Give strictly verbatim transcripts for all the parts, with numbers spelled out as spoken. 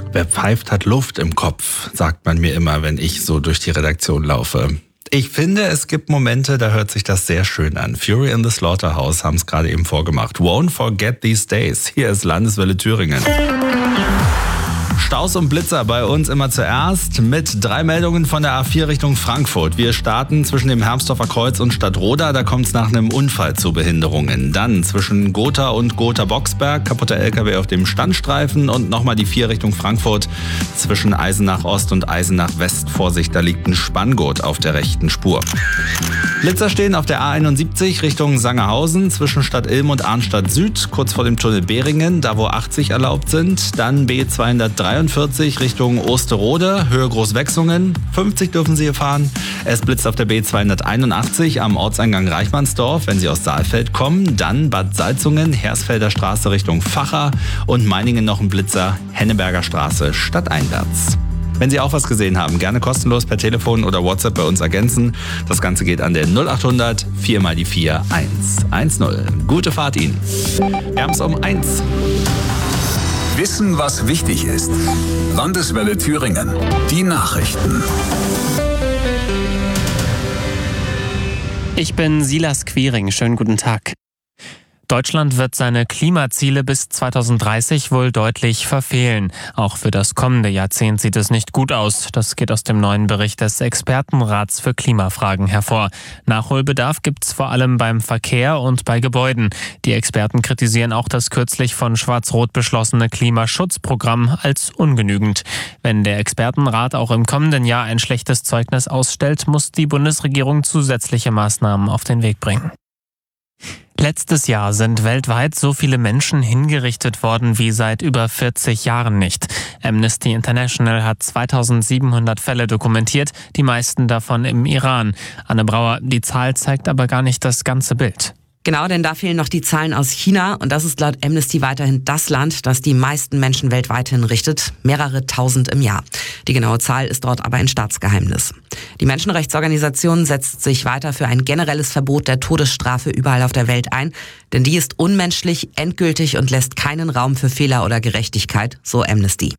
Wer pfeift, hat Luft im Kopf, sagt man mir immer, wenn ich so durch die Redaktion laufe. Ich finde, es gibt Momente, da hört sich das sehr schön an. Fury in the Slaughterhouse haben es gerade eben vorgemacht. Won't forget these days. Hier ist Landeswelle Thüringen. Staus und Blitzer bei uns immer zuerst mit drei Meldungen von der A vier Richtung Frankfurt. Wir starten zwischen dem Hermsdorfer Kreuz und Stadtroda, da kommt es nach einem Unfall zu Behinderungen. Dann zwischen Gotha und Gotha-Boxberg, kaputter L K W auf dem Standstreifen und nochmal die vier Richtung Frankfurt zwischen Eisenach Ost und Eisenach West. Vorsicht, da liegt ein Spanngurt auf der rechten Spur. Blitzer stehen auf der A einundsiebzig Richtung Sangerhausen zwischen Stadt Ilm und Arnstadt Süd, kurz vor dem Tunnel Beringen, da wo achtzig erlaubt sind. Dann B zweihundertdreiundvierzig Richtung Osterode, Höhe Großwechsungen, fünfzig dürfen Sie hier fahren. Es blitzt auf der B zweihunderteinundachtzig am Ortseingang Reichmannsdorf, wenn Sie aus Saalfeld kommen. Dann Bad Salzungen, Hersfelder Straße Richtung Vacha und Meiningen noch ein Blitzer, Henneberger Straße stadteinwärts. Wenn Sie auch was gesehen haben, gerne kostenlos per Telefon oder WhatsApp bei uns ergänzen. Das Ganze geht an der null achthundert vier mal die vier eins eins null. Gute Fahrt Ihnen. Wir haben es um eins. Wissen, was wichtig ist. Landeswelle Thüringen. Die Nachrichten. Ich bin Silas Quiring. Schönen guten Tag. Deutschland wird seine Klimaziele bis zweitausenddreißig wohl deutlich verfehlen. Auch für das kommende Jahrzehnt sieht es nicht gut aus. Das geht aus dem neuen Bericht des Expertenrats für Klimafragen hervor. Nachholbedarf gibt's vor allem beim Verkehr und bei Gebäuden. Die Experten kritisieren auch das kürzlich von Schwarz-Rot beschlossene Klimaschutzprogramm als ungenügend. Wenn der Expertenrat auch im kommenden Jahr ein schlechtes Zeugnis ausstellt, muss die Bundesregierung zusätzliche Maßnahmen auf den Weg bringen. Letztes Jahr sind weltweit so viele Menschen hingerichtet worden wie seit über vierzig Jahren nicht. Amnesty International hat zweitausendsiebenhundert Fälle dokumentiert, die meisten davon im Iran. Anne Brauer, die Zahl zeigt aber gar nicht das ganze Bild. Genau, denn da fehlen noch die Zahlen aus China und das ist laut Amnesty weiterhin das Land, das die meisten Menschen weltweit hinrichtet, mehrere tausend im Jahr. Die genaue Zahl ist dort aber ein Staatsgeheimnis. Die Menschenrechtsorganisation setzt sich weiter für ein generelles Verbot der Todesstrafe überall auf der Welt ein, denn die ist unmenschlich, endgültig und lässt keinen Raum für Fehler oder Gerechtigkeit, so Amnesty.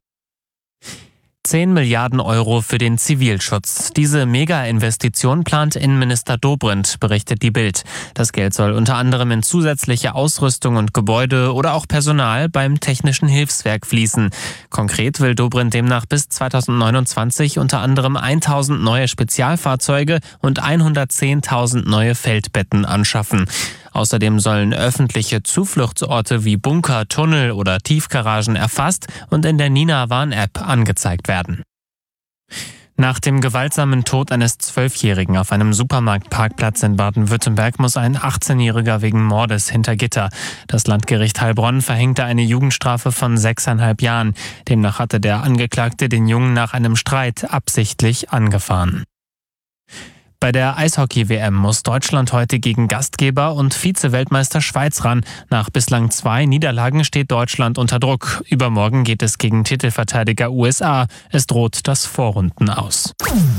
zehn Milliarden Euro für den Zivilschutz. Diese Mega-Investition plant Innenminister Dobrindt, berichtet die Bild. Das Geld soll unter anderem in zusätzliche Ausrüstung und Gebäude oder auch Personal beim Technischen Hilfswerk fließen. Konkret will Dobrindt demnach bis zweitausendneunundzwanzig unter anderem tausend neue Spezialfahrzeuge und hundertzehntausend neue Feldbetten anschaffen. Außerdem sollen öffentliche Zufluchtsorte wie Bunker, Tunnel oder Tiefgaragen erfasst und in der Nina-Warn-App angezeigt werden. Nach dem gewaltsamen Tod eines Zwölfjährigen auf einem Supermarktparkplatz in Baden-Württemberg muss ein achtzehnjähriger wegen Mordes hinter Gitter. Das Landgericht Heilbronn verhängte eine Jugendstrafe von sechseinhalb Jahren. Demnach hatte der Angeklagte den Jungen nach einem Streit absichtlich angefahren. Bei der Eishockey-W M muss Deutschland heute gegen Gastgeber und Vize-Weltmeister Schweiz ran. Nach bislang zwei Niederlagen steht Deutschland unter Druck. Übermorgen geht es gegen Titelverteidiger U S A. Es droht das Vorrunden aus.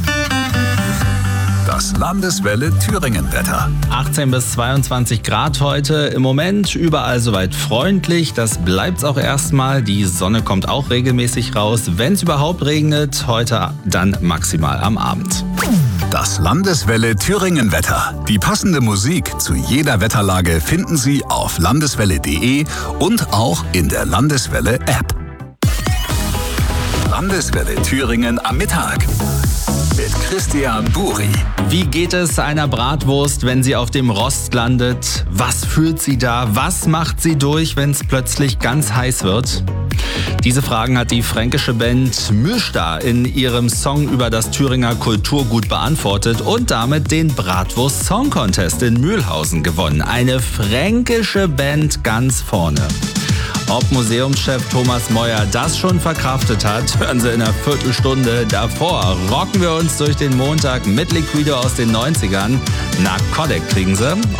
Das Landeswelle Thüringen-Wetter. achtzehn bis zweiundzwanzig Grad heute. Im Moment überall soweit freundlich. Das bleibt's auch erstmal. Die Sonne kommt auch regelmäßig raus. Wenn es überhaupt regnet, heute dann maximal am Abend. Das Landeswelle Thüringen-Wetter. Die passende Musik zu jeder Wetterlage finden Sie auf landeswelle punkt de und auch in der Landeswelle-App. Landeswelle Thüringen am Mittag mit Christian Buri. Wie geht es einer Bratwurst, wenn sie auf dem Rost landet? Was fühlt sie da? Was macht sie durch, wenn es plötzlich ganz heiß wird? Diese Fragen hat die fränkische Band Mühlsta in ihrem Song über das Thüringer Kulturgut beantwortet und damit den Bratwurst Song Contest in Mühlhausen gewonnen. Eine fränkische Band ganz vorne. Ob Museumschef Thomas Meuer das schon verkraftet hat, hören Sie in einer Viertelstunde. Davor rocken wir uns durch den Montag mit Liquido aus den neunzigern. Narcotic kriegen Sie.